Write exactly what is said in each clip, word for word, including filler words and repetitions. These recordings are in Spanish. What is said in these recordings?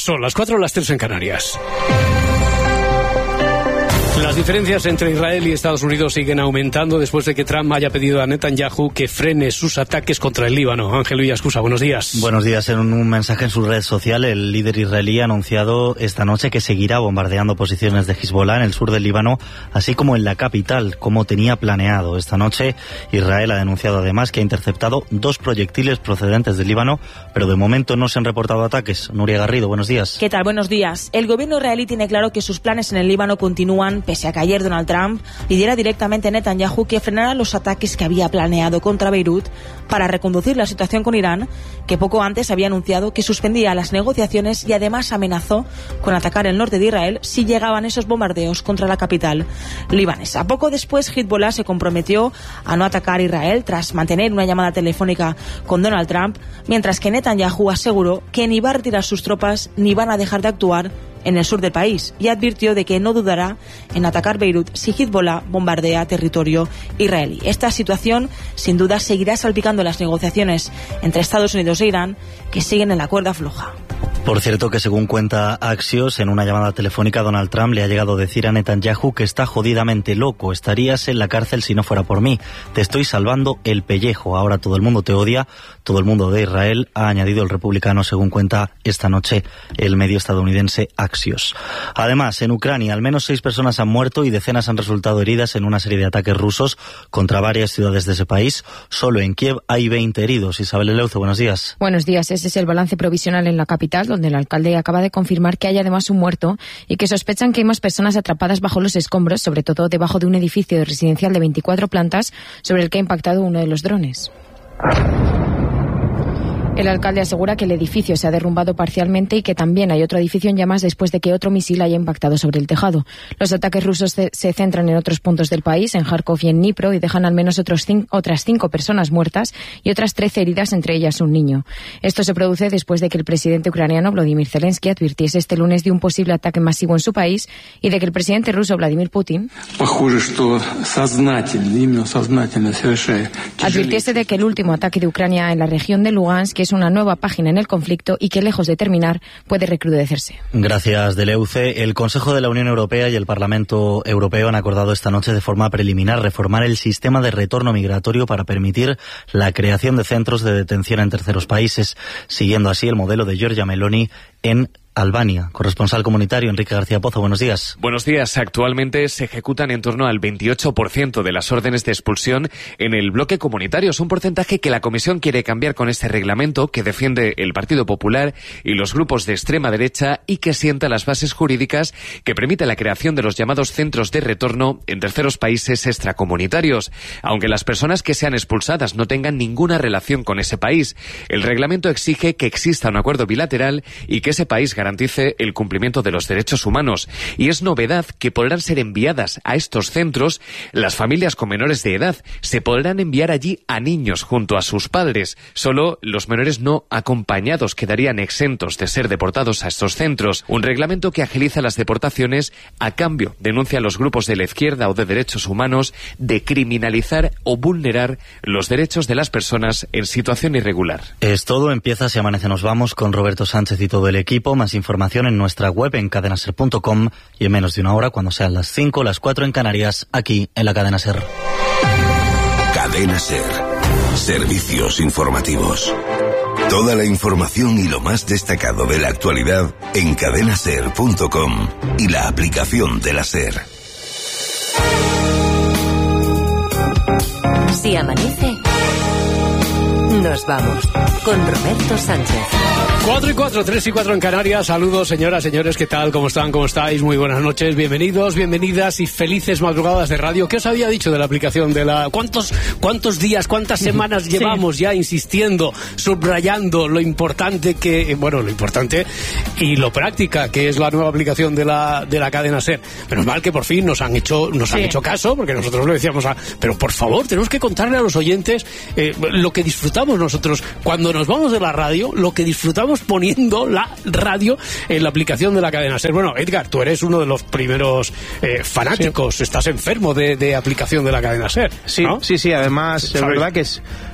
Son las cuatro, las tres en Canarias. Las diferencias entre Israel y Estados Unidos siguen aumentando después de que Trump haya pedido a Netanyahu que frene sus ataques contra el Líbano. Ángel Villascusa, buenos días. Buenos días. En un mensaje en su red social, el líder israelí ha anunciado esta noche que seguirá bombardeando posiciones de Hezbollah en el sur del Líbano, así como en la capital, como tenía planeado. Esta noche, Israel ha denunciado además que ha interceptado dos proyectiles procedentes del Líbano, pero de momento no se han reportado ataques. Nuria Garrido, buenos días. ¿Qué tal? Buenos días. El gobierno israelí tiene claro que sus planes en el Líbano continúan, pese a que ayer Donald Trump pidiera directamente a Netanyahu que frenara los ataques que había planeado contra Beirut para reconducir la situación con Irán, que poco antes había anunciado que suspendía las negociaciones y además amenazó con atacar el norte de Israel si llegaban esos bombardeos contra la capital libanesa. Poco después, Hezbollah se comprometió a no atacar a Israel tras mantener una llamada telefónica con Donald Trump, mientras que Netanyahu aseguró que ni va a retirar sus tropas ni van a dejar de actuar en el sur del país, y advirtió de que no dudará en atacar Beirut si Hezbollah bombardea territorio israelí. Esta situación, sin duda, seguirá salpicando las negociaciones entre Estados Unidos e Irán, que siguen en la cuerda floja. Por cierto que, según cuenta Axios, en una llamada telefónica Donald Trump le ha llegado a decir a Netanyahu que está jodidamente loco, estarías en la cárcel si no fuera por mí, te estoy salvando el pellejo, ahora todo el mundo te odia, todo el mundo de Israel, ha añadido el republicano, según cuenta esta noche el medio estadounidense Axios. Además, en Ucrania al menos seis personas han muerto y decenas han resultado heridas en una serie de ataques rusos contra varias ciudades de ese país. Solo en Kiev hay veinte heridos. Isabel Eleuce, buenos días. Buenos días, ese es el balance provisional en la capital, donde el alcalde acaba de confirmar que hay además un muerto y que sospechan que hay más personas atrapadas bajo los escombros, sobre todo debajo de un edificio residencial de veinticuatro plantas sobre el que ha impactado uno de los drones. El alcalde asegura que el edificio se ha derrumbado parcialmente y que también hay otro edificio en llamas después de que otro misil haya impactado sobre el tejado. Los ataques rusos se, se centran en otros puntos del país, en Kharkov y en Dnipro, y dejan al menos otros cinco, otras cinco personas muertas y otras trece heridas, entre ellas un niño. Esto se produce después de que el presidente ucraniano Volodymyr Zelensky advirtiese este lunes de un posible ataque masivo en su país y de que el presidente ruso Vladimir Putin advirtiese de que el último ataque de Ucrania en la región de Lugansk es una nueva página en el conflicto y que, lejos de terminar, puede recrudecerse. Gracias, Deleuce. El Consejo de la Unión Europea y el Parlamento Europeo han acordado esta noche de forma preliminar reformar el sistema de retorno migratorio para permitir la creación de centros de detención en terceros países, siguiendo así el modelo de Giorgia Meloni en Albania. Corresponsal comunitario Enrique García Pozo, buenos días. Buenos días. Actualmente se ejecutan en torno al veintiocho por ciento de las órdenes de expulsión en el bloque comunitario. Es un porcentaje que la Comisión quiere cambiar con este reglamento que defiende el Partido Popular y los grupos de extrema derecha y que sienta las bases jurídicas que permite la creación de los llamados centros de retorno en terceros países extracomunitarios, aunque las personas que sean expulsadas no tengan ninguna relación con ese país. El reglamento exige que exista un acuerdo bilateral y que ese país garantice el cumplimiento de los derechos humanos. Y es novedad que podrán ser enviadas a estos centros las familias con menores de edad. Se podrán enviar allí a niños junto a sus padres. Solo los menores no acompañados quedarían exentos de ser deportados a estos centros. Un reglamento que agiliza las deportaciones a cambio, denuncian los grupos de la izquierda o de derechos humanos, de criminalizar o vulnerar los derechos de las personas en situación irregular. Es todo. Empieza Si Amanece Nos Vamos con Roberto Sánchez y todo el equipo. Más información en nuestra web en cadena ser punto com y en menos de una hora, cuando sean las cinco, las cuatro en Canarias, aquí en la Cadena Ser. Cadena Ser. Servicios informativos. Toda la información y lo más destacado de la actualidad en cadena ser punto com y la aplicación de la Ser. Si amanece, nos vamos con Roberto Sánchez. Cuatro y cuatro, tres y cuatro en Canarias. Saludos, señoras, señores, ¿qué tal? ¿Cómo están? ¿Cómo estáis? Muy buenas noches, bienvenidos, bienvenidas y felices madrugadas de radio. ¿Qué os había dicho de la aplicación de la... ¿Cuántos, cuántos días, cuántas semanas sí. llevamos ya insistiendo, subrayando lo importante que... Bueno, lo importante y lo práctica que es la nueva aplicación de la, de la cadena SER. Menos mal que por fin nos han hecho, nos sí. han hecho caso, porque nosotros lo decíamos, a, pero por favor, tenemos que contarle a los oyentes eh, lo que disfrutamos nosotros cuando nos vamos de la radio, lo que disfrutamos poniendo la radio en la aplicación de la cadena SER. Bueno, Edgar, tú eres uno de los primeros eh, fanáticos, sí. estás enfermo de, de aplicación de la cadena SER, Sí, ¿no? sí, sí, además ¿sabes? Es verdad que es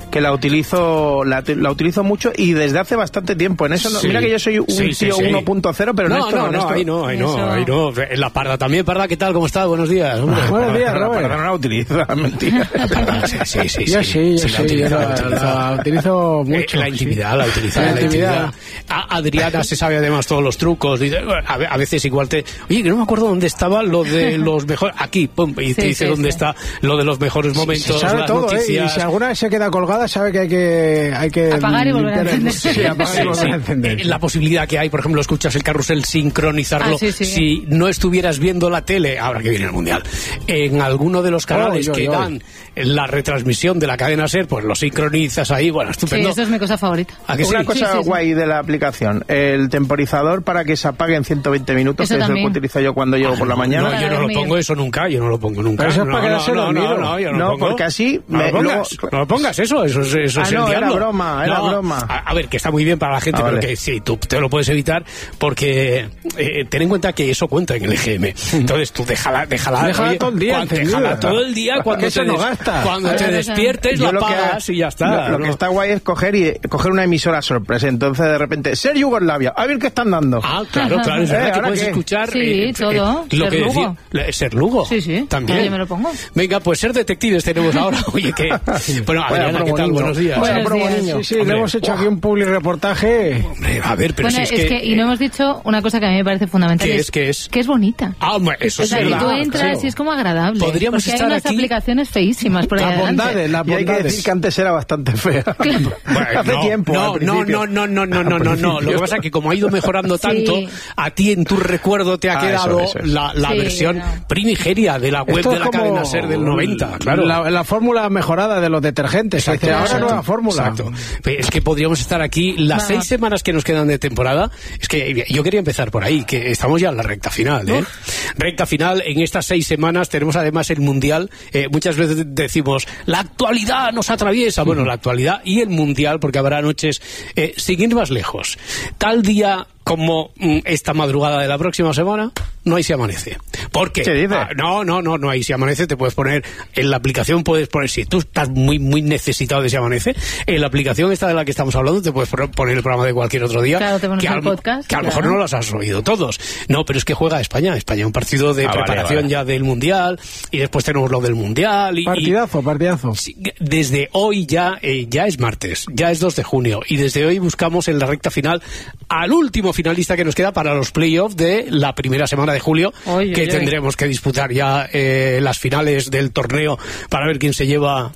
que la utilizo la, la utilizo mucho y desde hace bastante tiempo. En eso no, sí. Mira que yo soy un sí, sí, tío sí. uno punto cero, pero no, en esto no, no, no, esto... ahí no, ahí no, ahí no. En la Parda también, Parda, ¿qué tal? ¿Cómo estás? Buenos días, hombre. Buenos días, Robert. La Parda no la utilizo, mentira. La Parda, sí, sí, sí. Yo sí, yo sí, sí, la, la, la, la utilizo mucho. Eh, la intimidad, sí. la utilizo. La la intimidad. intimidad. A, Adriana se sabe además todos los trucos. Dice, a, a veces igual te... Oye, que no me acuerdo dónde estaba lo de los mejores... Aquí, pum, y sí, te dice sí, dónde sí. está lo de los mejores momentos, sí, sabe las todo, noticias... ¿eh? Y si alguna vez se queda colgada, sabe que hay que... Hay que apagar y volver a encender. Sí, apagar sí, y volver sí. a encender. La posibilidad que hay, por ejemplo, escuchas el carrusel, sincronizarlo. Ah, sí, sí. Si no estuvieras viendo la tele, ahora que viene el Mundial, en alguno de los canales oh, yo, que yo, dan yo. la retransmisión de la cadena SER, pues lo sincronizas ahí, bueno, estupendo. Sí, eso es mi cosa favorita. Una sí? cosa sí, sí, guay sí. de la aplicación, el temporizador para que se apague en ciento veinte minutos, eso que también. es lo que utilizo yo cuando llego ah, por la mañana. No, yo no lo pongo eso nunca, yo no lo pongo nunca. Pero eso es no, para quedarse no, dormido. No, no, yo no, no lo pongo. porque así... No, me, lo pongas, luego... no lo pongas eso, eso es, eso ah, es no, el diablo. era broma, era no, broma. A, a ver, que está muy bien para la gente, ah, pero vale. que sí, tú te lo puedes evitar porque eh, ten en cuenta que eso cuenta en el E G M. Entonces tú déjala, déjala, déjala oye, todo el día, cuando, déjala todo el día cuando te, no des, gasta. cuando te despiertes Yo la lo apagas que, y ya está. Lo, lo ¿no? que está guay es coger y coger una emisora sorpresa. Entonces de repente, Ser Yugoslavia, a ver qué están dando. Ah, claro, claro, es verdad eh, que puedes qué? escuchar sí, eh, todo. Eh, lo Ser que Lugo. decir, Ser Lugo. Sí, sí. También. Yo me lo pongo. Venga, pues ser detectives tenemos ahora. Oye, que bueno, Adriana, ¿qué tal? Niño. Buenos días. Buenos Bueno, días. niño. Sí, sí, Hombre, le hemos hecho wow. aquí un public reportaje. Hombre, a ver, pero bueno, si es, es que, que y no hemos dicho una cosa que a mí me parece fundamental. ¿Qué es, es? ¿Qué es? Que es bonita. Ah, hombre, eso O sea, sí. que tú Claro, entras claro. y es como agradable. Podríamos porque estar hay unas aquí- aplicaciones feísimas por ahí Las adelante. bondades, las Y hay que bondades. decir que antes era bastante fea. Bueno, Hace no, tiempo. No, al no, principio. no, no, no, no, Al no, no, no. principio. Lo que pasa es que como ha ido mejorando Sí. tanto, a ti en tu recuerdo te ha Ah, quedado eso, eso es. la, la Sí, versión no. primigenia de la web Esto de es la como cadena SER del noventa, claro. La, la fórmula mejorada de los detergentes. Exacto, Dice, ahora exacto, nueva fórmula. Exacto. Es que podríamos estar aquí las Va. seis semanas que nos quedan de temporada. Es que yo quería empezar por ahí, que estamos ya en la recta final, ¿eh? Recta final, en estas seis semanas tenemos además el Mundial. Eh, muchas veces decimos, la actualidad nos atraviesa. Bueno, la actualidad y el Mundial, porque habrá noches, eh, sin ir más lejos. Tal día como mm, esta madrugada de la próxima semana, no hay Si Amanece. ¿Por qué? ¿Qué dices? Ah, no, no, no, no hay Si Amanece. Te puedes poner en la aplicación, puedes poner, si tú estás muy, muy necesitado de Si Amanece, en la aplicación esta de la que estamos hablando, te puedes poner el programa de cualquier otro día. Claro, te pones que el al- podcast, Que a lo claro. mejor no los has oído todos. No, pero es que juega España. España, un partido de Ah, vale, preparación vale. ya del Mundial, y después tenemos lo del Mundial. Y, y- Partidazo, partidazo. Sí, desde hoy ya, eh, ya es martes, ya es dos de junio, y desde hoy buscamos en la recta final al último finalista que nos queda para los playoffs de la primera semana de julio, Oye, que oye. tendremos que disputar ya eh, las finales del torneo para ver quién se lleva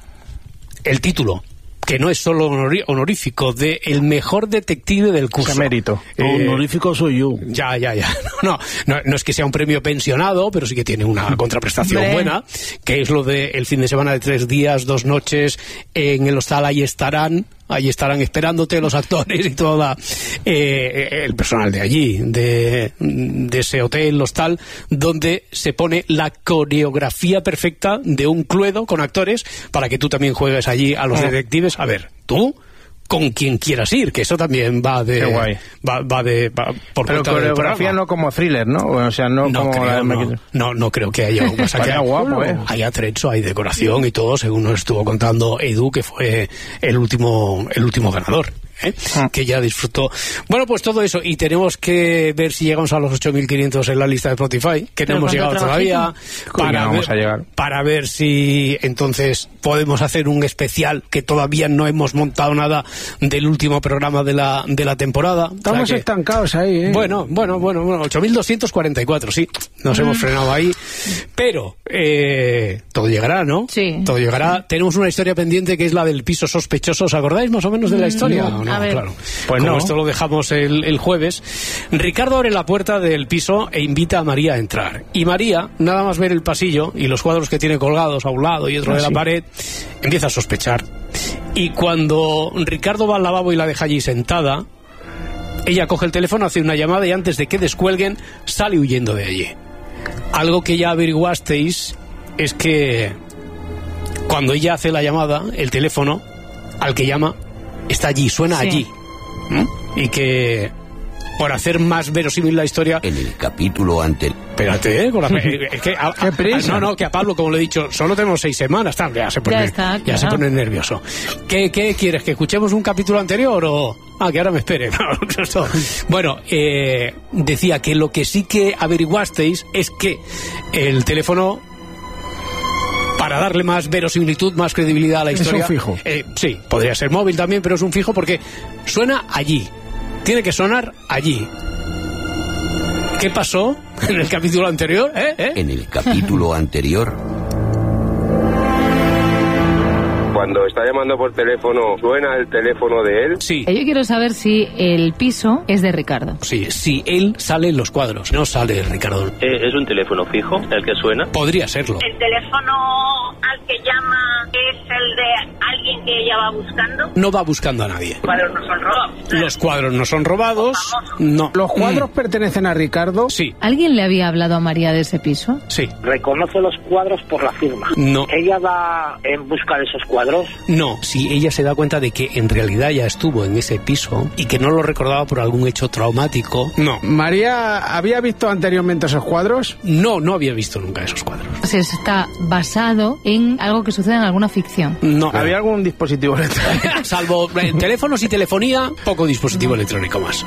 el título, que no es solo honori- honorífico, de el mejor detective del curso. Ese mérito. Eh, Honorífico soy yo. ya, ya, ya. No, no, no es que sea un premio pensionado, pero sí que tiene una contraprestación Hombre. buena, que es lo de el fin de semana de tres días, dos noches en el hostal. Ahí estarán, ahí estarán esperándote los actores y toda eh, el personal de allí, de, de ese hotel, hostal, donde se pone la coreografía perfecta de un cluedo con actores para que tú también juegues allí a los Ah. detectives. A ver, tú con quien quieras ir, que eso también va de Qué guay. va, va de va por Pero cuenta del coreografía programa. no como thriller, ¿no? O sea, no, No como la de creo, no, Michael- no, no creo que haya algo más. Estaría Hay- guapo, ¿eh? Hay atrecho, hay decoración y todo, según nos estuvo contando Edu, que fue el último el último ganador, ¿eh? Ah. Que ya disfrutó. Bueno, pues todo eso, y tenemos que ver si llegamos a los ocho mil quinientos en la lista de Spotify, que no Pero hemos ¿cuánto llegado todavía, Coño, para vamos ver, a llegar. para ver si entonces podemos hacer un especial, que todavía no hemos montado nada del último programa de la, de la temporada. O Estamos sea que- estancados ahí, ¿eh? bueno, bueno, bueno, bueno, ocho mil doscientos cuarenta y cuatro, sí, nos hemos frenado ahí, pero eh, todo llegará, ¿no? Sí. Todo llegará. Tenemos una historia pendiente que es la del piso sospechoso. ¿Os acordáis más o menos de la historia? no. ¿O no? A ver. Claro. Pues Como no. esto lo dejamos el, el jueves, Ricardo abre la puerta del piso e invita a María a entrar. Y María, nada más ver el pasillo y los cuadros que tiene colgados a un lado y otro Ah, de la sí. pared, empieza a sospechar. Y cuando Ricardo va al lavabo y la deja allí sentada, ella coge el teléfono, hace una llamada y antes de que descuelguen sale huyendo de allí. Algo que ya averiguasteis es que cuando ella hace la llamada, el teléfono al que llama está allí, suena Sí. allí. ¿Mm? Y que por hacer más verosímil la historia. En el capítulo anterior. Espérate, ¿eh? Con la, es que a, ¿Qué prisa? a, no, no, que a Pablo, como le he dicho, solo tenemos seis semanas. Tal, ya se pone, Ya está, ya claro. se pone nervioso. ¿Qué, ¿Qué quieres? ¿Que escuchemos un capítulo anterior o...? Ah, que ahora me espere. Bueno, eh, decía que lo que sí que averiguasteis es que el teléfono, para darle más verosimilitud, más credibilidad a la historia... Es un fijo. Eh, sí, podría ser móvil también, pero es un fijo porque suena allí. Tiene que sonar allí. ¿Qué pasó en el capítulo anterior? ¿Eh? ¿Eh? En el capítulo anterior. Cuando está llamando por teléfono, ¿suena el teléfono de él? Sí. Yo quiero saber si el piso es de Ricardo. Sí, si él sale en los cuadros, no sale Ricardo. Eh, ¿Es un teléfono fijo el que suena? Podría serlo. ¿El teléfono al que llama es el de alguien que ella va buscando? No va buscando a nadie. Los cuadros no son robados. Los cuadros no son robados. No. ¿Los cuadros mm. pertenecen a Ricardo? Sí. ¿Alguien le había hablado a María de ese piso? Sí. Reconoce los cuadros por la firma. No. ¿Ella va en busca de esos cuadros? No, si ella se da cuenta de que en realidad ya estuvo en ese piso y que no lo recordaba por algún hecho traumático, no. ¿María había visto anteriormente esos cuadros? No, no había visto nunca esos cuadros. O sea, está basado en algo que sucede en alguna ficción. No. ¿Había algún dispositivo electrónico? Salvo eh, teléfonos y telefonía, poco dispositivo electrónico más.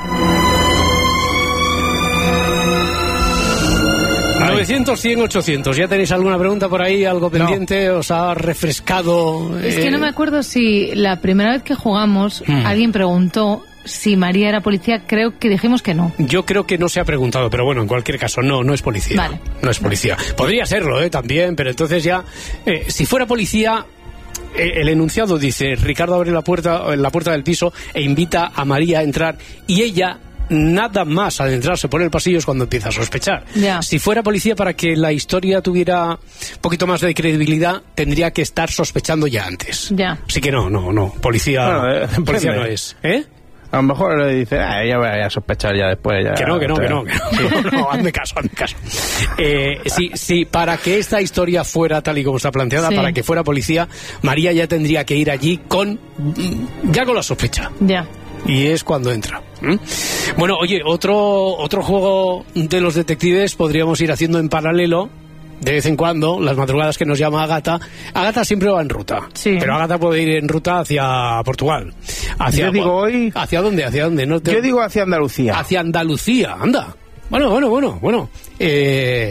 novecientos, cien, ochocientos. ¿Ya tenéis alguna pregunta por ahí? ¿Algo pendiente? No. ¿Os ha refrescado? Es eh... que no me acuerdo si la primera vez que jugamos hmm. alguien preguntó si María era policía. Creo que dijimos que no. Yo creo que no se ha preguntado, pero bueno, en cualquier caso, no, no es policía. Vale. No es policía. Podría serlo, ¿eh? También, pero entonces ya... Eh, si fuera policía... El enunciado dice: Ricardo abre la puerta, la puerta del piso e invita a María a entrar, y ella... nada más adentrarse por el pasillo es cuando empieza a sospechar. Ya. Si fuera policía, para que la historia tuviera un poquito más de credibilidad, tendría que estar sospechando ya antes. Ya. Así que no, no, no. Policía, bueno, eh, policía no es. ¿Eh? A lo mejor le dice, ah, ella va a sospechar ya después. Ya, que no, que no, que no, que no, no, no, hazme caso, hazme caso. Eh, sí, sí, para que esta historia fuera tal y como está planteada, sí. Para que fuera policía, María ya tendría que ir allí con, ya con la sospecha. Ya. Y es cuando entra. ¿Mm? Bueno, oye, otro, otro juego de los detectives podríamos ir haciendo en paralelo, de vez en cuando, las madrugadas que nos llama Ágata. Ágata siempre va en ruta, sí. Pero Ágata puede ir en ruta hacia Portugal. Hacia, Yo digo hoy... ¿Hacia dónde? ¿Hacia dónde? No te... Yo digo hacia Andalucía. Hacia Andalucía, anda. Bueno, bueno, bueno, bueno. Eh...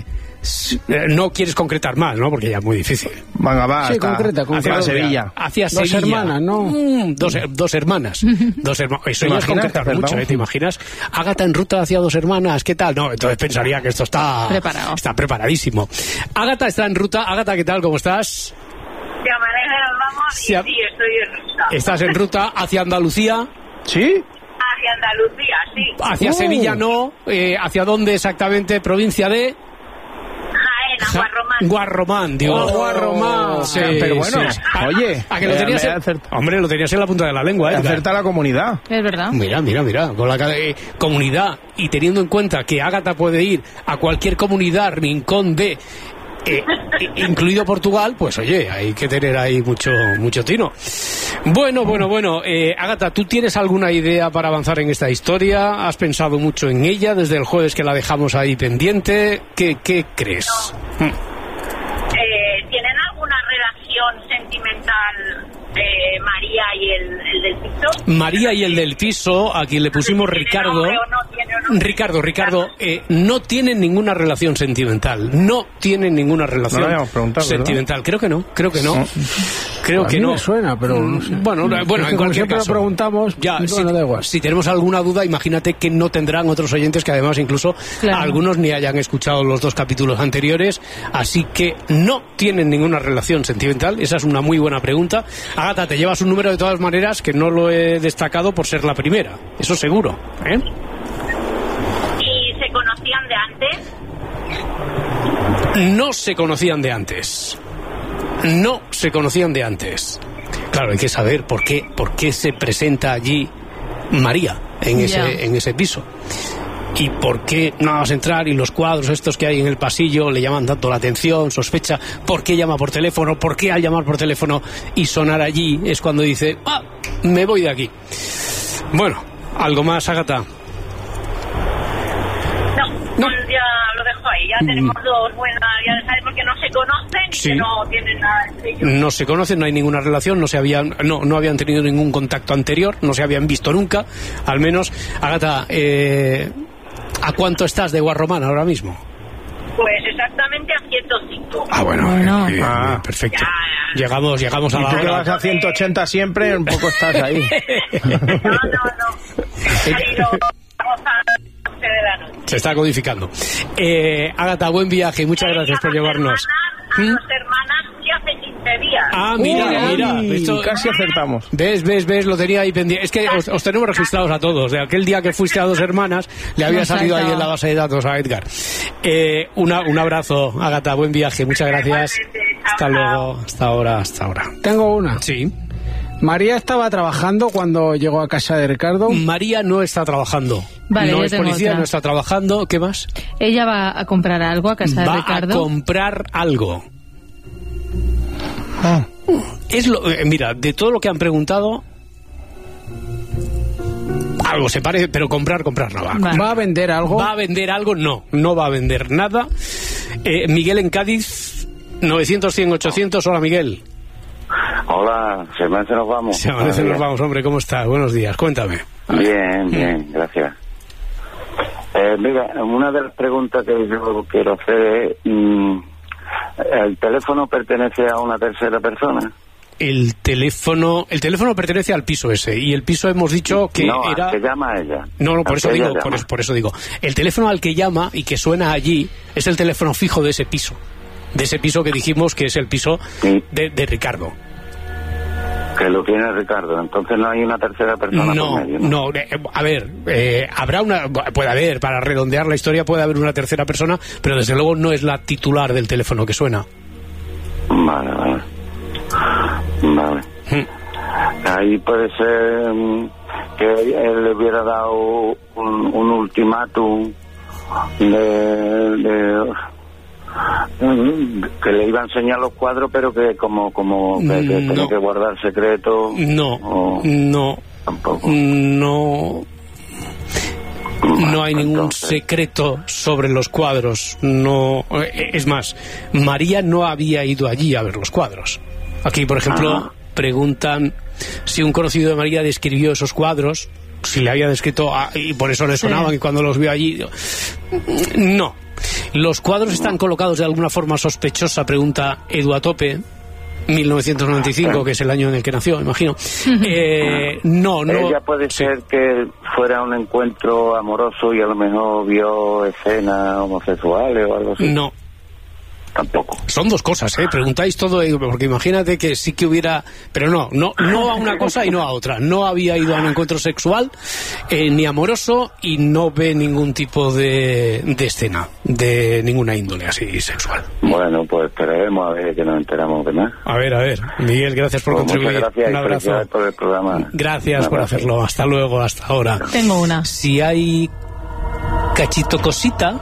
No quieres concretar más, ¿no? Porque ya es muy difícil. Venga, va, sí, hasta, concreta, concreta. hacia Sevilla. Hacia dos Sevilla. hermanas, ¿no? Mm, dos, dos hermanas. dos herma Eso ya es concretar perdón? mucho, ¿eh? ¿Te imaginas? Ágata en ruta hacia dos hermanas, ¿qué tal? No, entonces pensaría que esto está... Preparado. Está preparadísimo. Ágata está en ruta. Ágata, ¿qué tal? ¿Cómo estás? Ya manejan, vamos, Sí, y sí, estoy en ruta. ¿Estás en ruta hacia Andalucía? ¿Sí? Hacia Andalucía, sí. Hacia Uh. Sevilla no. Eh, ¿Hacia dónde exactamente? Provincia de... Jaén, Guarromán. Guarromán, digo. Oh, Guarromán. Sí, pero bueno, sí. oye, ¿A que lo eh, tenías me en... acert- Hombre, lo tenías en la punta de la lengua, ¿eh? Acerta la comunidad. Es verdad. Mira, mira, mira, con la eh, comunidad, y teniendo en cuenta que Ágata puede ir a cualquier comunidad, rincón de... Eh, incluido Portugal, pues oye, hay que tener ahí mucho mucho tino. Bueno, bueno, bueno, eh, Ágata, ¿tú tienes alguna idea para avanzar en esta historia? ¿Has pensado mucho en ella desde el jueves que la dejamos ahí pendiente? ¿Qué, qué crees? No. Eh, ¿Tienen alguna relación sentimental eh, María y el, el del piso? María y el del piso, a quien le pusimos Ricardo. ¿Tiene nombre o no tiene nombre? Ricardo, Ricardo, eh, no tienen ninguna relación sentimental. No tienen ninguna relación No lo habíamos preguntado, sentimental. Creo que no, creo que no. No. Creo A que mí no. me suena, pero no sé. Bueno, no, bueno, Es que en como cualquier siempre caso. lo preguntamos, Ya, bueno, si, da igual. si tenemos alguna duda, imagínate que no tendrán otros oyentes que además incluso Claro. algunos ni hayan escuchado los dos capítulos anteriores, así que no tienen ninguna relación sentimental. Esa es una muy buena pregunta. Ágata, te llevas un número de todas maneras que no lo he destacado por ser la primera. Eso seguro, ¿eh? ¿Y se conocían de antes? No se conocían de antes. No se conocían de antes. Claro, hay que saber por qué, por qué se presenta allí María en ese, Ya. en ese piso. Y por qué nada más entrar y los cuadros estos que hay en el pasillo le llaman tanto la atención, sospecha, por qué llama por teléfono, por qué al llamar por teléfono y sonar allí es cuando dice, ah, me voy de aquí. Bueno, ¿algo más, Ágata? pues ya lo dejo ahí. Ya tenemos dos buenas, ya sabemos que no se conocen y Sí. que no tienen nada entre ellos. No se conocen, no hay ninguna relación, no se habían, no, no habían tenido ningún contacto anterior, no se habían visto nunca, al menos. Ágata, eh, ¿a cuánto estás de Guarromán ahora mismo? Pues exactamente a ciento cinco. Ah, bueno, Bueno. eh, bien, Ah. bien, perfecto. Llegamos, llegamos a Y la tú que hora. vas a ciento ochenta siempre, un poco estás ahí. No, no, no. He salido a las once de la noche. Se está codificando. Eh, Ágata, buen viaje y muchas gracias por llevarnos. A dos hermanas que hace quince días. Ah, mira, Uy, mira. Esto, casi acertamos. ves, ves, ves, lo tenía ahí pendiente. Es que os, os tenemos registrados a todos. De aquel día que fuiste a Dos Hermanas, le había Nos salido ahí saltaba. en la base de datos a Edgar. Eh, una, un abrazo, Ágata, buen viaje, muchas gracias. Hasta luego, hasta ahora, hasta ahora. Tengo una. Sí. María estaba trabajando cuando llegó a casa de Ricardo. María no está trabajando. Vale, no yo es tengo policía, otra. no está trabajando. ¿Qué más? Ella va a comprar algo a casa de Va a Ricardo. comprar algo. Ah. Es lo, eh, mira, de todo lo que han preguntado, algo se parece, pero comprar, comprar no va. Vale. ¿Va a vender algo? ¿Va a vender algo? No, no va a vender nada. Eh, Miguel en Cádiz, novecientos, cien, ochocientos. Hola, Miguel. Hola, se amanece, nos vamos. Se amanece, nos vamos, hombre, ¿cómo estás? Buenos días, cuéntame. Bien, bien, gracias. Eh, mira, una de las preguntas que yo quiero hacer es, mm, ¿el teléfono pertenece a una tercera persona? El teléfono, el teléfono pertenece al piso ese, y el piso hemos dicho que no, era... al que llama a ella. No, no, por Al eso que digo, ella por llama. eso, por eso digo. El teléfono al que llama y que suena allí es el teléfono fijo de ese piso. De ese piso que dijimos que es el piso Sí. de, de Ricardo. Que lo tiene Ricardo, entonces no hay una tercera persona No, por medio, no, eh, a ver, eh, habrá una, puede haber, para redondear la historia puede haber una tercera persona, pero desde luego no es la titular del teléfono que suena. Vale, vale. Vale. Ahí puede ser mm, que él le hubiera dado un, un ultimátum de, de que le iba a enseñar los cuadros, pero que como como que, que No. tenía que guardar secreto. No, o no, tampoco. no, no hay ningún entonces. secreto sobre los cuadros. No, eh, es más, María no había ido allí a ver los cuadros. Aquí, por ejemplo, Ajá. preguntan si un conocido de María describió esos cuadros, si le había descrito ah, y por eso le sonaban y cuando los vio allí. No. ¿Los cuadros están colocados de alguna forma sospechosa? Pregunta Edu Atope. mil novecientos noventa y cinco, que es el año en el que nació, imagino. Eh, no, no. Ella puede ser que fuera un encuentro amoroso y a lo mejor vio escenas homosexuales o algo así. No. Tampoco. Son dos cosas, ¿eh? Preguntáis todo, eh, porque imagínate que sí que hubiera... Pero no, no, no a una cosa y no a otra. No había ido a un encuentro sexual, eh, ni amoroso, y no ve ningún tipo de, de escena, de ninguna índole así sexual. Bueno, pues esperaremos a ver que nos enteramos de más. A ver, a ver. Miguel, gracias por Pues contribuir. muchas gracias Un y abrazo. felicidades por el programa. Gracias Un por abrazo. hacerlo. Hasta luego, hasta ahora. Tengo una. Si hay cachito cosita...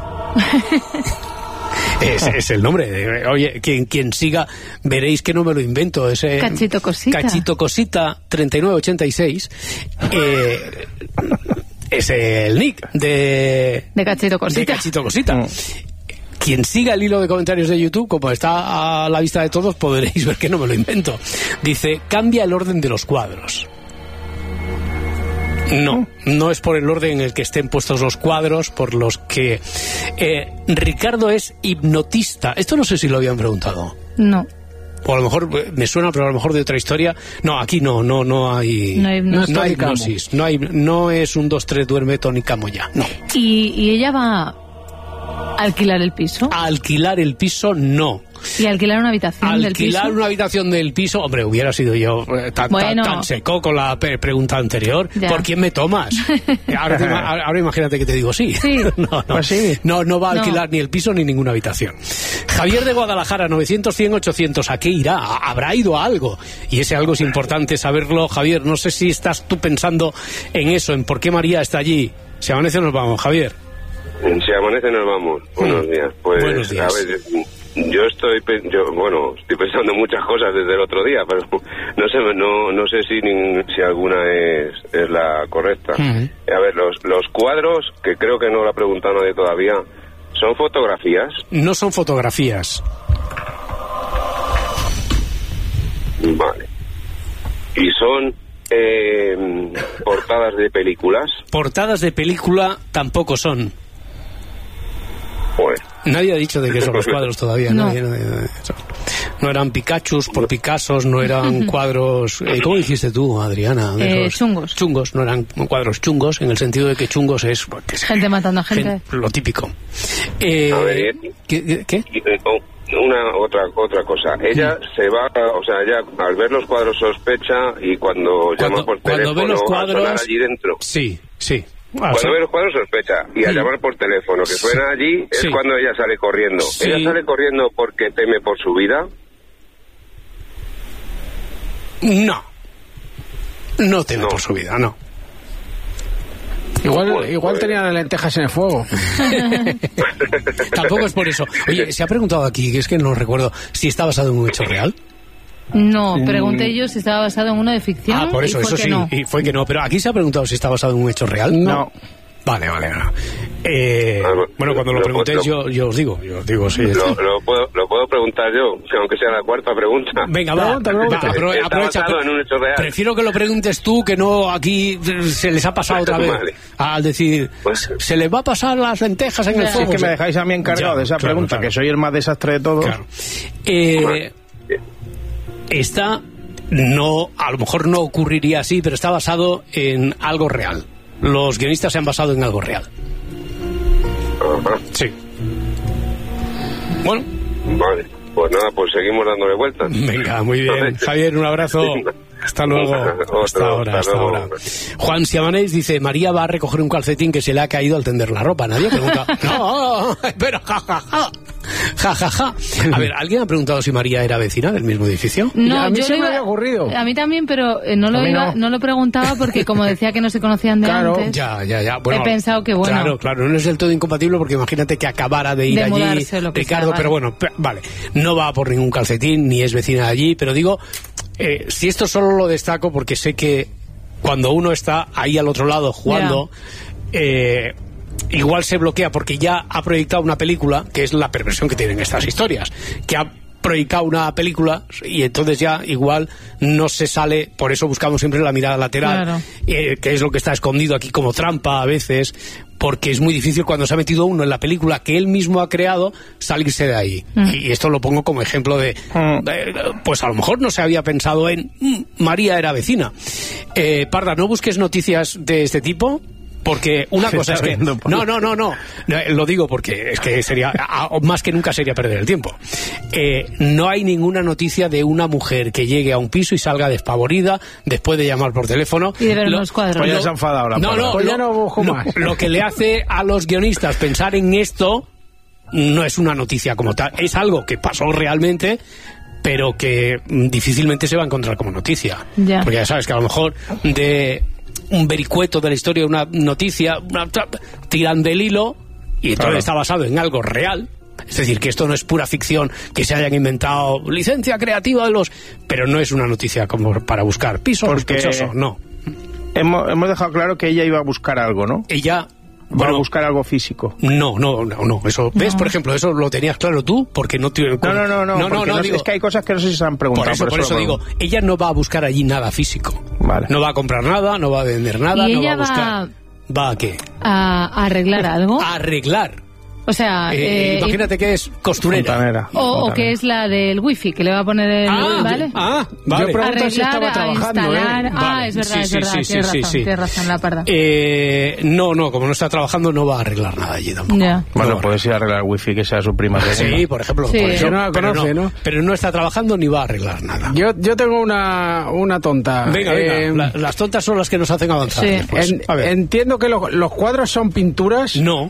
Es, es el nombre. de- Oye, quien, quien siga, veréis que no me lo invento. Ese Cachito Cosita. Cachito Cosita treinta y nueve ochenta y seis. Eh, es el nick de, De Cachito Cosita. de Cachito Cosita. Quien siga el hilo de comentarios de YouTube, como está a la vista de todos, podréis ver que no me lo invento. Dice, cambia el orden de los cuadros. No, no es por el orden en el que estén puestos los cuadros, por los que... Eh, Ricardo es hipnotista. Esto no sé si lo habían preguntado. No. O a lo mejor eh, me suena, pero a lo mejor de otra historia. No, aquí no, no, no hay... No hay hipnosis. no hay hipnosis. No, hay, no es un dos tres duerme, Tony Camo ya. No. Y, y ella va a alquilar el piso. A alquilar el piso, no. Y alquilar una habitación del piso. Alquilar una habitación del piso, hombre, hubiera sido yo eh, tan, Bueno. tan, tan seco con la pe- pregunta anterior. Ya. ¿Por quién me tomas? ahora, te ima- ahora imagínate que te digo sí. Sí. no, no, Pues sí. no, no va a No. alquilar ni el piso ni ninguna habitación. Javier de Guadalajara, novecientos, cien, ochocientos. ¿A qué irá? ¿A- ¿Habrá ido a algo? Y ese algo es importante saberlo, Javier. No sé si estás tú pensando en eso, en por qué María está allí. Si amanece nos vamos, Javier. Si amanece nos vamos. Buenos días. Pues, Buenos días. a ver, yo estoy, pe- yo, bueno, estoy pensando en muchas cosas desde el otro día, pero no sé, no, no sé si, nin- si alguna es, es la correcta. Ujú. A ver, los, los cuadros, que creo que no lo ha preguntado nadie todavía, ¿Son fotografías? No son fotografías. Vale. ¿Y son eh, portadas de películas? Portadas de película tampoco son. Pues. Nadie ha dicho de qué son los cuadros todavía. No. Nadie, nadie, nadie. No eran Pikachus por Picassos, no eran cuadros... Eh, ¿Cómo dijiste tú, Adriana? Eh, chungos. Chungos, no eran cuadros chungos, en el sentido de que chungos es... Pues, gente matando a gente. gente lo típico. Eh, a ver, ¿qué? qué? Una otra otra cosa. Ella sí. se va, o sea, ella al ver los cuadros sospecha y cuando, cuando llama por cuando teléfono ve los cuadros, a sonar allí dentro. Sí, sí. Ah, cuando sí. ve los cuadros sospecha y al mm. llamar por teléfono que suena sí. allí es sí. cuando ella sale corriendo. Sí. ¿Ella sale corriendo porque teme por su vida? No. No teme no. por su vida, no. Igual, pues, igual pues... tenía las lentejas en el fuego. Tampoco es por eso. Oye, se ha preguntado aquí, que es que no recuerdo, si está basado en un hecho real. No, pregunté yo si estaba basado en uno de ficción. Ah, por eso, y fue eso que sí, no. y fue que no. Pero aquí se ha preguntado si está basado en un hecho real. No. no. Vale, vale, vale. Eh, bueno, cuando lo, lo preguntéis yo, yo os digo, yo os digo, sí. Lo, lo, puedo, lo puedo preguntar yo, aunque sea la cuarta pregunta. Venga, va, pregunta, pregunta. Va, apro ¿Está aprovecha. basado en un hecho real? Prefiero que lo preguntes tú, que no aquí se les ha pasado otra vez. Vale. Al decir, pues, se les va a pasar las lentejas en el fuego. Es que me dejáis a mí encargado ya, de esa claro, pregunta, claro. que soy el más desastre de todos. Claro. Eh, esta, no, a lo mejor no ocurriría así, pero está basado en algo real. Los guionistas se han basado en algo real. Ajá. Sí. Bueno. Vale, pues nada, pues seguimos dándole vueltas. Venga, muy bien. Javier, un abrazo. Hasta luego. Otro, hasta ahora, hasta, hasta ahora. Juan Siamanés dice, María va a recoger un calcetín que se le ha caído al tender la ropa. Nadie pregunta. No, pero jajaja. Ja, ja, ja. A ver, ¿alguien ha preguntado si María era vecina del mismo edificio? No, a mí yo se me iba, había ocurrido. A mí también, pero eh, no, lo iba, no. no lo preguntaba porque como decía que no se conocían de claro. antes. Ya, ya, ya. Bueno, he pensado que bueno. Claro, claro, no es del todo incompatible porque imagínate que acabara de ir de allí, mudarse, lo que Ricardo, sea, pero vale. bueno, vale. No va por ningún calcetín, ni es vecina de allí, pero digo, eh, si esto solo lo destaco porque sé que cuando uno está ahí al otro lado jugando, yeah. eh, igual se bloquea porque ya ha proyectado una película, que es la perversión que tienen estas historias, que ha proyectado una película y entonces ya igual no se sale, por eso buscamos siempre la mirada lateral, claro. eh, que es lo que está escondido aquí como trampa a veces, porque es muy difícil cuando se ha metido uno en la película que él mismo ha creado salirse de ahí. Mm. Y esto lo pongo como ejemplo de, mm. de, pues a lo mejor no se había pensado en mm, María era vecina. Eh, Parda, no busques noticias de este tipo. Porque una cosa es que... No, no, no, no. Lo digo porque es que sería... Más que nunca sería perder el tiempo. Eh, no hay ninguna noticia de una mujer que llegue a un piso y salga despavorida después de llamar por teléfono. Y de ver los cuadros. Pues ya se ha enfadado la No, no, pues lo, ya no busco más. Lo, lo que le hace a los guionistas pensar en esto no es una noticia como tal. Es algo que pasó realmente, pero que difícilmente se va a encontrar como noticia. Ya. Porque ya sabes que a lo mejor de... un vericueto de la historia, una noticia, una, tiran del hilo y entonces claro. está basado en algo real. Es decir, que esto no es pura ficción, que se hayan inventado licencia creativa de los... Pero no es una noticia como para buscar piso sospechoso, no. Hemos, hemos dejado claro que ella iba a buscar algo, ¿no? Ella... Para bueno, buscar algo físico. No, no, no, no. Eso, ¿ves? No. Por ejemplo, eso lo tenías claro tú, porque no te... No, no, no, no, no, no, no digo, es que hay cosas que no sé si se han preguntado. Por eso, por eso, por eso digo, ella no va a buscar allí nada físico. Vale. No va a comprar nada, no va a vender nada, ¿Y no ella va a buscar... Va... ¿Va a qué? ¿A, a arreglar algo? A arreglar. O sea, eh, eh, imagínate que es costurera. Fontanera, o, fontanera. o que es la del wifi, que le va a poner el... Ah, ¿vale? Ah, vale. Yo pregunto arreglar, si estaba trabajando, ¿eh? Ah, vale. es verdad, sí, es sí, verdad, sí, tienes sí, razón, sí, sí. tienes razón, la parda. Eh, no, no, como no está trabajando no va a arreglar nada allí tampoco. Ya. Bueno, no, puedes ir a arreglar el wifi que sea su prima. Sí, por ejemplo. Sí. Por eso, que no la conoce, pero no, ¿no? Pero no está trabajando ni va a arreglar nada. Yo, yo tengo una, una tonta. Venga, eh, venga. La, las tontas son las que nos hacen avanzar. Sí. Después. En, A ver. entiendo que lo, los cuadros son pinturas. No.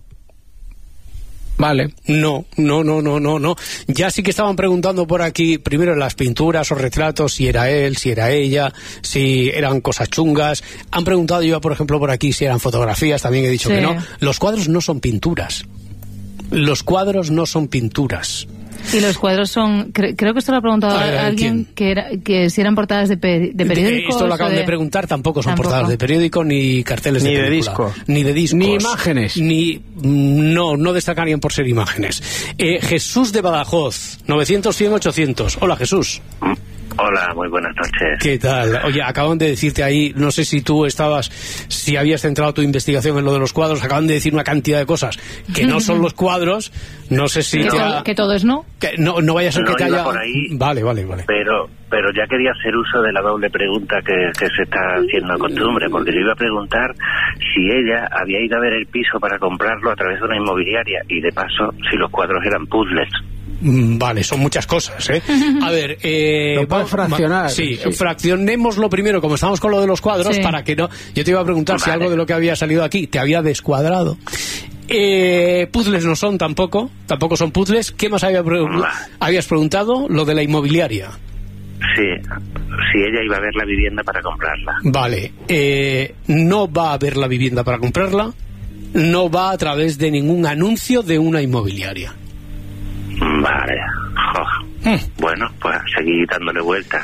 Vale. No, no, no, no, no, no. Ya sí que estaban preguntando por aquí, primero en las pinturas o retratos, si era él, si era ella, si eran cosas chungas. Han preguntado yo, por ejemplo, por aquí si eran fotografías, también he dicho sí. que no. Los cuadros no son pinturas. Los cuadros no son pinturas. Y los cuadros son, cre creo que esto lo ha preguntado a alguien, que, era, que si eran portadas de, pe de periódicos. Esto lo acaban de... de preguntar, tampoco son tampoco. portadas de periódico ni carteles ni de de disco. Ni de discos. Ni imágenes. Ni, no, no destacarían por ser imágenes. Eh, Jesús de Badajoz, novecientos, cien, ochocientos. Hola, Jesús. Hola, muy buenas noches. ¿Qué tal? Oye, acaban de decirte ahí, no sé si tú estabas, si habías centrado tu investigación en lo de los cuadros, acaban de decir una cantidad de cosas que no son los cuadros, no sé si... Que, te ha... ha... que todo es no. Que no, no vaya a ser no, que te haya... por ahí, vale, vale, vale. Pero, pero ya quería hacer uso de la doble pregunta que, que se está haciendo costumbre, porque yo iba a preguntar si ella había ido a ver el piso para comprarlo a través de una inmobiliaria y de paso si los cuadros eran puzzles. Vale, son muchas cosas, ¿eh? A ver, eh... Lo puedes fraccionar. Sí, sí, fraccionemos lo primero, como estamos con lo de los cuadros, sí. para que no... Yo te iba a preguntar vale. si algo de lo que había salido aquí te había descuadrado. Eh, puzzles no son tampoco, tampoco son puzzles. ¿Qué más había pre vale. habías preguntado? Lo de la inmobiliaria. Sí, si ella iba a ver la vivienda para comprarla. Vale, eh, no va a ver la vivienda para comprarla, no va a través de ningún anuncio de una inmobiliaria. Vale. Oh. Mm. Bueno, pues seguir dándole vueltas.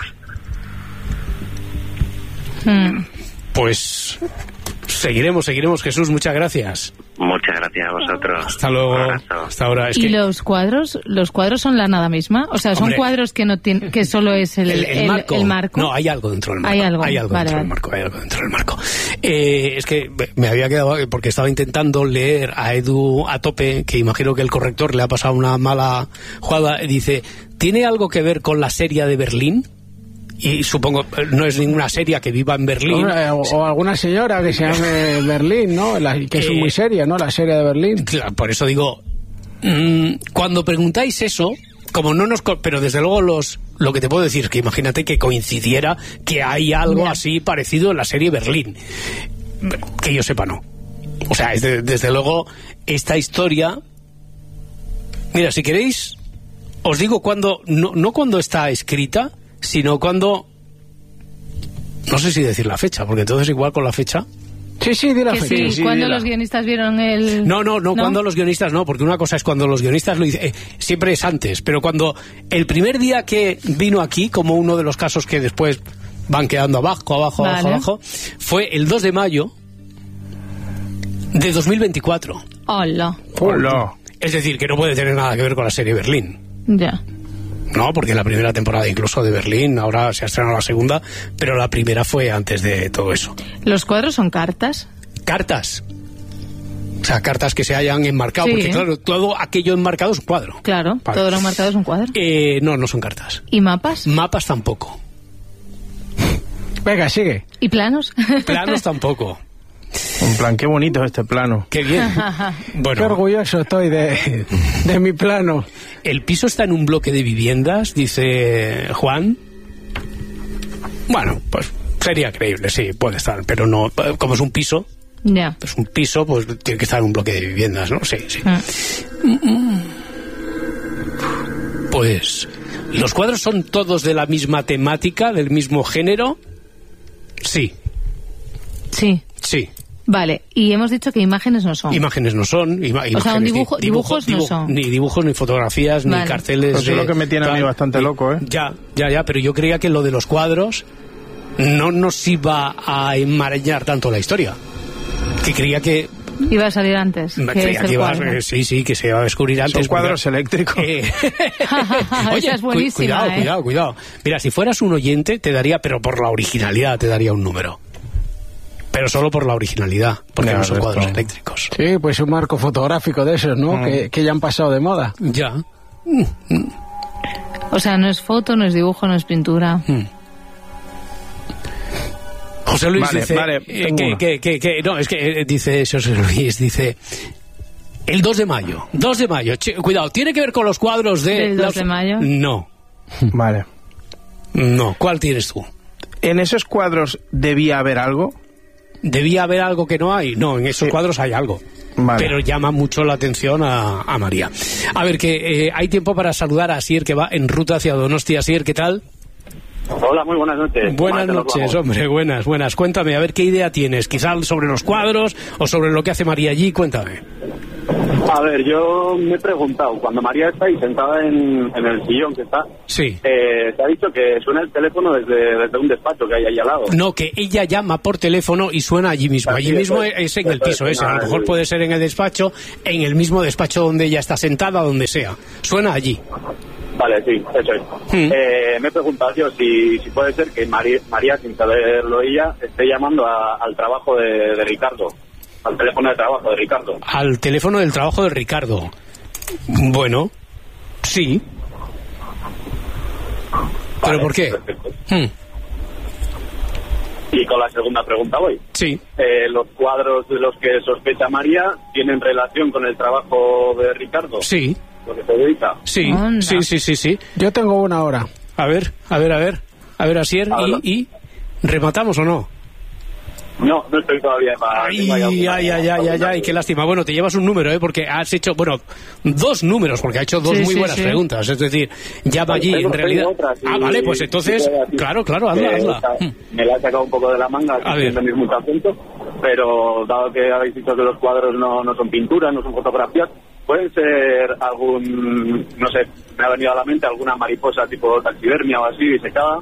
Mm. Pues seguiremos, seguiremos, Jesús, muchas gracias. Muchas gracias a vosotros. Hasta luego. Hasta ahora. Es ¿Y que... los cuadros? ¿Los cuadros son la nada misma? O sea, son Hombre, cuadros que no tienen, que solo es el, el, el, el, marco. el marco. No, hay algo dentro del marco. Hay algo, hay algo vale, dentro vale. del marco. Hay algo dentro del marco. Eh, es que me había quedado porque estaba intentando leer a Edu a tope, que imagino que el corrector le ha pasado una mala jugada. Dice, ¿tiene algo que ver con la serie de Berlín? Y supongo, no es ninguna serie que viva en Berlín. O, o alguna señora que se llame Berlín, ¿no? La, que es eh, muy seria, ¿no? La serie de Berlín. Claro, por eso digo, mmm, cuando preguntáis eso, como no nos... Pero desde luego los lo que te puedo decir es que imagínate que coincidiera que hay algo yeah. así parecido en la serie Berlín. Que yo sepa, no. O sea, es de, desde luego, esta historia... Mira, si queréis, os digo cuando... No, no cuando está escrita... sino cuando... No sé si decir la fecha, porque entonces igual con la fecha... Sí, sí, di la que fecha. Sí, sí, cuando los guionistas vieron el... No, no, no, no, cuando los guionistas no, porque una cosa es cuando los guionistas lo dicen... Eh, siempre es antes, pero cuando el primer día que vino aquí, como uno de los casos que después van quedando abajo, abajo, vale. abajo, abajo, fue el dos de mayo de dos mil veinticuatro. Hola. Hola. Es decir, que no puede tener nada que ver con la serie Berlín. Ya. No, porque la primera temporada incluso de Berlín, ahora se ha estrenado la segunda, pero la primera fue antes de todo eso. ¿Los cuadros son cartas? Cartas. O sea, cartas que se hayan enmarcado, sí. porque claro, todo aquello enmarcado es un cuadro. Claro, vale. Todo lo enmarcado es un cuadro. Eh, no, no son cartas. ¿Y mapas? Mapas tampoco. Venga, sigue. ¿Y planos? Planos tampoco. Un plan, qué bonito este plano. Qué bien. Bueno, qué orgulloso estoy de, de mi plano. El piso está en un bloque de viviendas, dice Juan. Bueno, pues sería creíble, sí, puede estar, pero no, como es un piso, ya. Yeah. Es un piso, pues tiene que estar en un bloque de viviendas, ¿no? Sí, sí. Ah. Pues los cuadros son todos de la misma temática, del mismo género. Sí. Sí. Sí. Vale, y hemos dicho que imágenes no son. Imágenes no son. Ima o sea, un dibujo, di dibujos dibujo, no son. Ni dibujos, ni fotografías, vale. ni carteles. Eso es lo que me tiene a mí bastante loco, ¿eh? Ya, ya, ya, pero yo creía que lo de los cuadros no nos iba a enmarañar tanto la historia. Que creía que... Iba a salir antes. Que creía que iba a, sí, sí, que se iba a descubrir antes. Son cuadros porque, eléctricos. Eh, Oye, esa es buenísima, cuidado, ¿eh? cuidado, cuidado. Mira, si fueras un oyente, te daría, pero por la originalidad, te daría un número. Pero solo por la originalidad, porque no, no son cuadros no. eléctricos. Sí, pues un marco fotográfico de esos, ¿no? Mm. Que, que ya han pasado de moda. Ya. O sea, no es foto, no es dibujo, no es pintura. Mm. José Luis vale, dice... Vale, eh, que, que, que, que, no, es que dice José Luis, dice... El dos de mayo. dos de mayo. Ch cuidado, ¿tiene que ver con los cuadros de... ¿El dos de mayo? No. Vale. No, ¿cuál tienes tú? ¿En esos cuadros debía haber algo? ¿Debía haber algo que no hay? No, en esos sí. cuadros hay algo. Vale. Pero llama mucho la atención a, a María. A ver, que eh, hay tiempo para saludar a Asier, que va en ruta hacia Donostia. Asier, ¿qué tal? Hola, muy buenas noches. Buenas noches, hombre, buenas, buenas. Cuéntame, a ver qué idea tienes, quizás sobre los cuadros o sobre lo que hace María allí, cuéntame. A ver, yo me he preguntado, cuando María está ahí sentada en, en el sillón que está, sí. eh, se ha dicho que suena el teléfono desde, desde un despacho que hay ahí al lado. No, que ella llama por teléfono y suena allí mismo. Allí mismo es en el piso ese. A lo mejor puede ser en el despacho, en el mismo despacho donde ella está sentada, donde sea. Suena allí. Vale, sí, eso es. Hmm. Eh, me he preguntado yo si, si puede ser que María, María, sin saberlo ella, esté llamando a, al trabajo de, de Ricardo. Al teléfono de trabajo de Ricardo. Al teléfono del trabajo de Ricardo. Bueno, sí. ¿Pero Vale, por qué? Hmm. Y con la segunda pregunta voy. Sí. Eh, ¿Los cuadros de los que sospecha María tienen relación con el trabajo de Ricardo? Sí. ¿Lo que se dedica? Sí, Onda. sí, sí, sí, sí. Yo tengo una ahora. A ver, a ver, a ver. A ver, Asier, y, y... ¿rematamos o no? No, no estoy todavía para... Ay, ay, ay, ay, ay, ay, qué lástima. Bueno, te llevas un número, ¿eh? Porque has hecho, bueno, dos números, porque ha hecho dos sí, muy sí, buenas sí. preguntas. Es decir, llama allí, en realidad... Otra, sí, ah, vale, pues entonces, sí, claro, claro, hazla, eh, hazla. Me la he sacado un poco de la manga, A ver. sin tener mucho acento, pero dado que habéis dicho que los cuadros no, no son pinturas, no son fotografías, pueden ser algún, no sé, me ha venido a la mente alguna mariposa tipo taxidermia o así, disecada.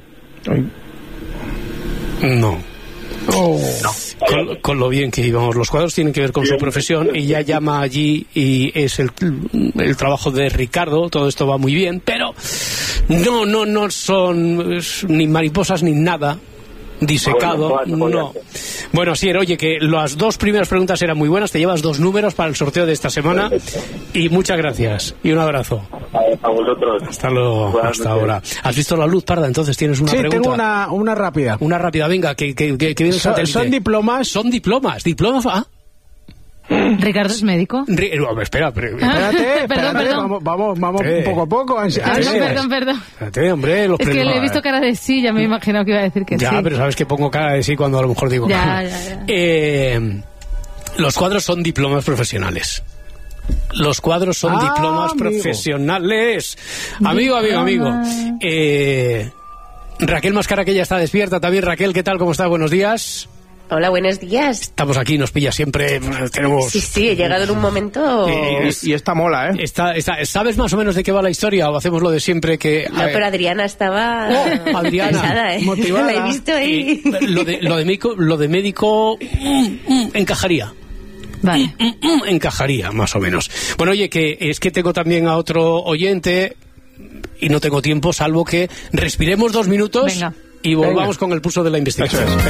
No. Oh. No. Con, con lo bien que íbamos, los cuadros tienen que ver con su profesión. Ella llama allí y es el, el trabajo de Ricardo. Todo esto va muy bien, pero no, no, no son ni mariposas ni nada disecado. No. Bueno, sí, oye, que las dos primeras preguntas eran muy buenas. Te llevas dos números para el sorteo de esta semana y muchas gracias y un abrazo. A vosotros. Hasta luego. Buenas hasta noches. ahora. ¿Has visto la luz, Parda? Entonces tienes una sí, pregunta. tengo una, una rápida. Una rápida, venga, que, que, que, que viene el Son, satélite. son diplomas. Son diplomas. Diplomas. Ah. ¿Ricardo es médico? Ri- no, espera, pero, Espérate, espérate, Perdón, perdón. vamos, vamos, vamos Eh. poco a poco. Ansi- Perdón, ansias. perdón, perdón. espérate, hombre, los Es que premios- le he visto cara de sí, ya me he imaginado que iba a decir que Ya, sí. pero sabes que pongo cara de sí cuando a lo mejor digo. Ya, ya, ya. Eh, los cuadros son diplomas profesionales. Los cuadros son Ah, diplomas amigo. profesionales. Amigo, amigo, amigo. Eh, Raquel Mascara, que ya está despierta también. Raquel, ¿qué tal? ¿Cómo estás? Buenos días. Hola, buenos días. Estamos aquí, nos pilla siempre. Tenemos. Sí, sí, he llegado en un momento... Eh, Y, y esta mola, ¿eh? Está, está, ¿Sabes más o menos de qué va la historia o hacemos lo de siempre que... No, pero Adriana estaba... Oh, Adriana, pesada, ¿eh? motivada. La he visto ahí. Y lo de, lo de médico, lo de médico mm, mm, encajaría. Vale. Mm, mm, encajaría, más o menos. Bueno, oye, que es que tengo también a otro oyente y no tengo tiempo, salvo que respiremos dos minutos Venga. y volvamos Venga. con el pulso de la investigación. Eso es.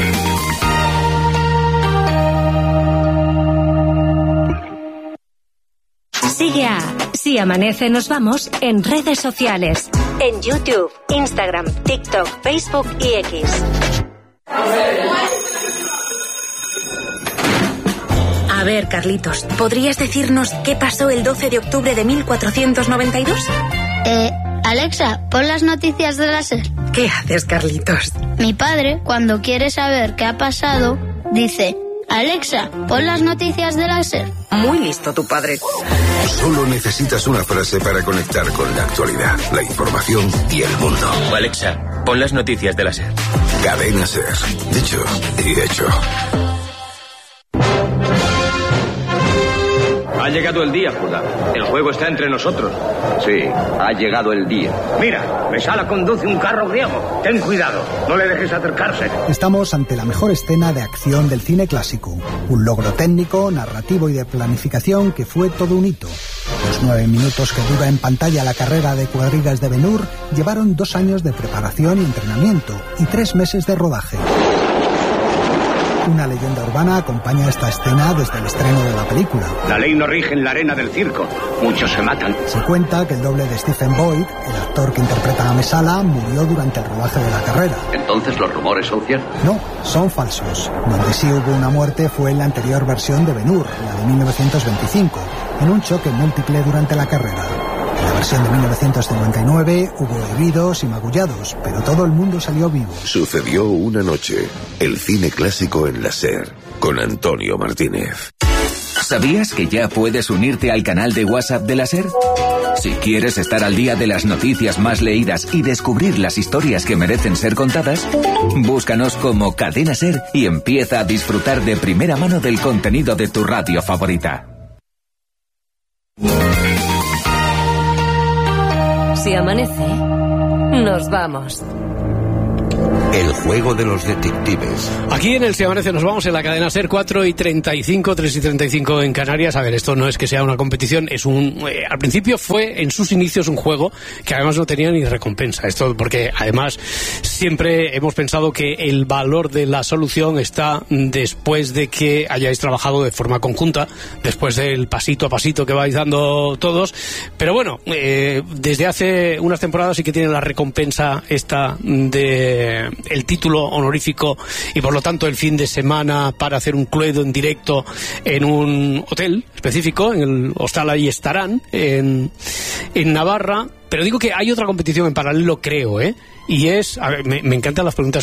Sigue a Si Amanece Nos Vamos en redes sociales. En YouTube, Instagram, TikTok, Facebook y X. A ver, Carlitos, ¿podrías decirnos qué pasó el doce de octubre de mil cuatrocientos noventa y dos? Eh, Alexa, pon las noticias de la SER. ¿Qué haces, Carlitos? Mi padre, cuando quiere saber qué ha pasado, dice: Alexa, pon las noticias de la SER. Muy listo tu padre. Solo necesitas una frase para conectar con la actualidad, la información y el mundo. Alexa, pon las noticias de la SER. Cadena SER. Dicho y hecho. Ha llegado el día, Judá. El juego está entre nosotros. Sí, ha llegado el día. Mira, Mesala conduce un carro griego. Ten cuidado, no le dejes acercarse. Estamos ante la mejor escena de acción del cine clásico. Un logro técnico, narrativo y de planificación que fue todo un hito. Los nueve minutos que dura en pantalla la carrera de cuadrigas de Ben-Hur llevaron dos años de preparación y entrenamiento y tres meses de rodaje. Una leyenda urbana acompaña esta escena desde el estreno de la película. La ley no rige en la arena del circo. Muchos se matan. Se cuenta que el doble de Stephen Boyd, el actor que interpreta a Mesala, murió durante el rodaje de la carrera. Entonces los rumores son ciertos. No, son falsos. Donde sí hubo una muerte fue en la anterior versión de Ben-Hur, la de mil novecientos veinticinco, en un choque múltiple durante la carrera. En la versión de mil novecientos cincuenta y nueve hubo heridos y magullados, pero todo el mundo salió vivo. Sucedió una noche. El cine clásico en la SER. Con Antonio Martínez. ¿Sabías que ya puedes unirte al canal de WhatsApp de la SER? Si quieres estar al día de las noticias más leídas y descubrir las historias que merecen ser contadas, búscanos como Cadena SER y empieza a disfrutar de primera mano del contenido de tu radio favorita. Si amanece, nos vamos. El juego de los detectives. Aquí en el Si Amanece nos vamos en la cadena SER, cuatro y treinta y cinco, tres y treinta y cinco en Canarias. A ver, esto no es que sea una competición, es un... Eh, al principio fue en sus inicios un juego que además no tenía ni recompensa. Esto porque además siempre hemos pensado que el valor de la solución está después de que hayáis trabajado de forma conjunta, después del pasito a pasito que vais dando todos. Pero bueno, eh, desde hace unas temporadas sí que tiene la recompensa esta de... el título honorífico y por lo tanto el fin de semana para hacer un Cluedo en directo en un hotel específico, en el hostal ahí estarán en, en Navarra. Pero digo que hay otra competición en paralelo, creo, ¿eh? Y es, a ver, me, me encantan las preguntas